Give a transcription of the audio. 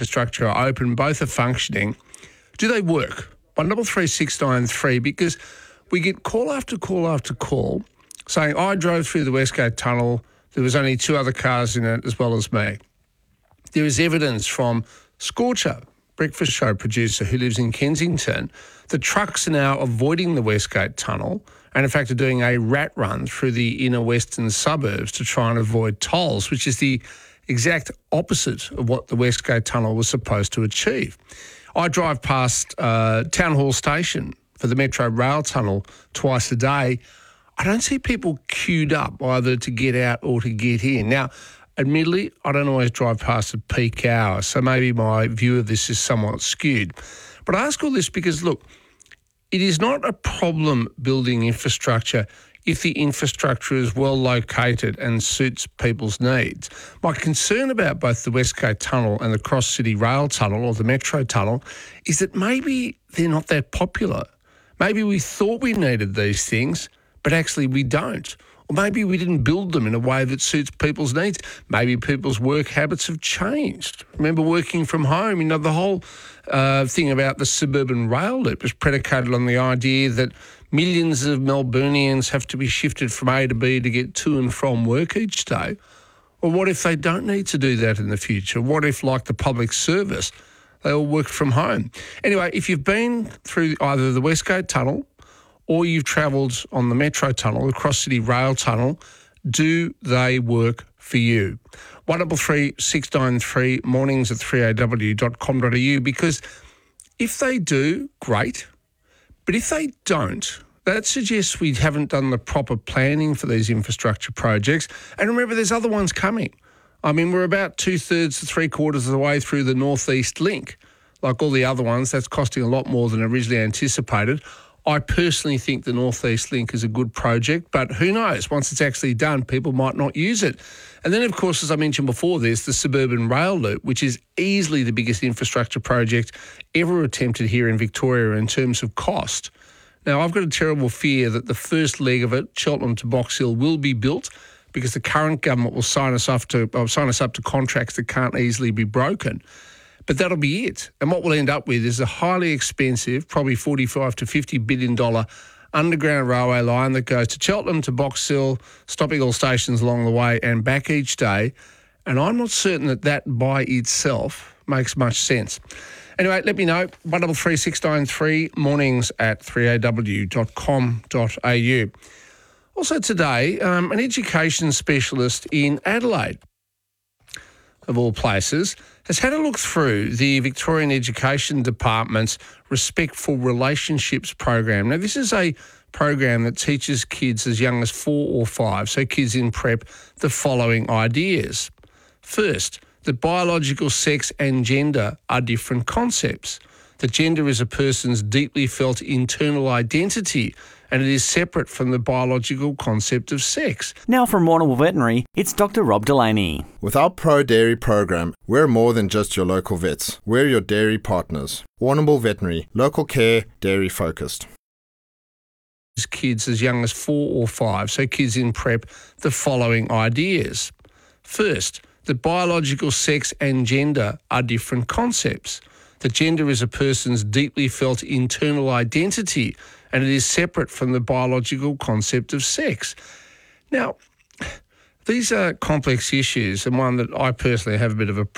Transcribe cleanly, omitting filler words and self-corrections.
infrastructure are open, both are functioning. Do they work? 133693, because we get call after call after call saying, I drove through the Westgate Tunnel, there was only 2 other cars in it as well as me. There is evidence from Scorcher, breakfast show producer who lives in Kensington, the trucks are now avoiding the Westgate Tunnel and in fact are doing a rat run through the inner western suburbs to try and avoid tolls, which is the exact opposite of what the Westgate Tunnel was supposed to achieve. I drive past Town Hall Station for the Metro Rail Tunnel twice a day. I don't see people queued up either to get out or to get in. Now, admittedly, I don't always drive past at peak hour, so maybe my view of this is somewhat skewed. But I ask all this because, look, it is not a problem building infrastructure if the infrastructure is well located and suits people's needs. My concern about both the Westgate Tunnel and the Cross City Rail Tunnel or the Metro Tunnel is that maybe they're not that popular. Maybe we thought we needed these things, but actually we don't. Or maybe we didn't build them in a way that suits people's needs. Maybe people's work habits have changed. Remember working from home, the whole thing about the suburban rail loop is predicated on the idea that millions of Melburnians have to be shifted from A to B to get to and from work each day. Or what if they don't need to do that in the future? What if, like the public service, they all work from home? Anyway, if you've been through either the Westgate Tunnel or you've travelled on the Metro Tunnel, the Cross City Rail Tunnel, do they work for you? 133693, mornings at 3aw.com.au, because if they do, great. But if they don't, that suggests we haven't done the proper planning for these infrastructure projects. And remember, there's other ones coming. We're about 2/3 to 3/4 of the way through the North East Link. Like all the other ones, that's costing a lot more than originally anticipated. I personally think the North East Link is a good project, but who knows? Once it's actually done, people might not use it. And then, of course, as I mentioned before, there's the Suburban Rail Loop, which is easily the biggest infrastructure project ever attempted here in Victoria in terms of cost. Now, I've got a terrible fear that the first leg of it, Cheltenham to Box Hill, will be built because the current government will sign us up to contracts that can't easily be broken. But that'll be it. And what we'll end up with is a highly expensive, probably $45 to $50 billion underground railway line that goes to Cheltenham to Box Hill, stopping all stations along the way and back each day. And I'm not certain that by itself makes much sense. Anyway, let me know. 133693, mornings at 3aw.com.au. Also today, an education specialist in Adelaide, of all places, has had a look through the Victorian Education Department's Respectful Relationships program. Now, this is a program that teaches kids as young as 4 or 5, so kids in prep, the following ideas. First, that biological sex and gender are different concepts. That gender is a person's deeply felt internal identity and it is separate from the biological concept of sex. Now from Warrnambool Veterinary, it's Dr. Rob Delaney. With our Pro Dairy program, we're more than just your local vets. We're your dairy partners. Warrnambool Veterinary, local care, dairy focused. Kids as young as 4 or 5, so kids in prep, the following ideas. First, that biological sex and gender are different concepts. That gender is a person's deeply felt internal identity and it is separate from the biological concept of sex. Now, these are complex issues and one that I personally have a bit of a